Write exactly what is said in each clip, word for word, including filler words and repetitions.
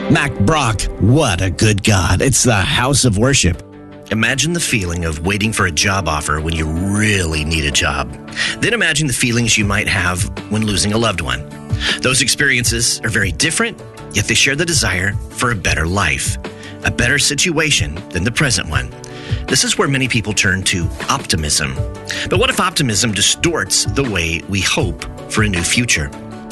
Mac Brock, what a good God. It's the house of worship. Imagine the feeling of waiting for a job offer when you really need a job. Then imagine the feelings you might have when losing a loved one. Those experiences are very different, yet they share the desire for a better life, a better situation than the present one. This is where many people turn to optimism. But what if optimism distorts the way we hope for a new future?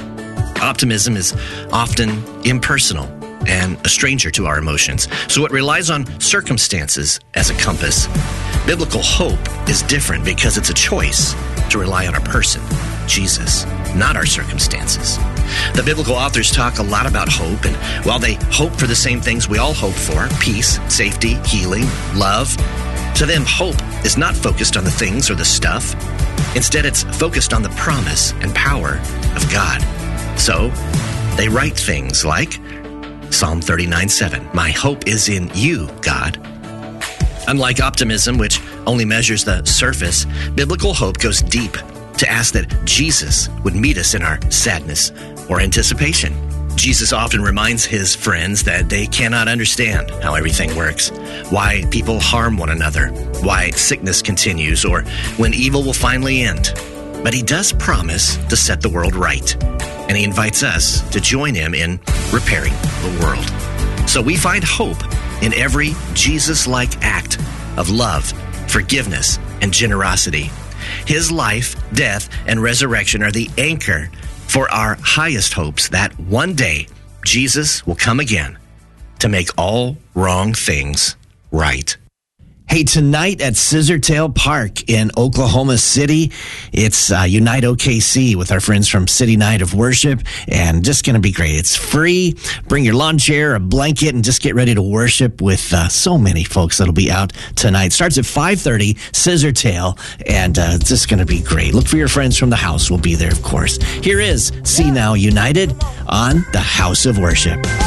Optimism is often impersonal and a stranger to our emotions, so it relies on circumstances as a compass. Biblical hope is different because it's a choice to rely on a person, Jesus, not our circumstances. The biblical authors talk a lot about hope, and while they hope for the same things we all hope for, peace, safety, healing, love, to them, hope is not focused on the things or the stuff. Instead, it's focused on the promise and power of God. So, they write things like Psalm thirty-nine seven, "My hope is in you, God." Unlike optimism, which only measures the surface, biblical hope goes deep to ask that Jesus would meet us in our sadness or anticipation. Jesus often reminds his friends that they cannot understand how everything works, why people harm one another, why sickness continues, or when evil will finally end. But he does promise to set the world right, and he invites us to join him in repairing the world. So we find hope in every Jesus-like act of love, forgiveness, and generosity. His life, death, and resurrection are the anchor for our highest hopes that one day Jesus will come again to make all wrong things right. Hey, tonight at Scissortail Park in Oklahoma City, it's uh, Unite O K C with our friends from City Night of Worship, and just going to be great. It's free. Bring your lawn chair, a blanket, and just get ready to worship with uh, so many folks that'll be out tonight. Starts at five thirty, Scissortail, and uh, it's just going to be great. Look for your friends from the house. We'll be there, of course. Here is See Now United on the House of Worship.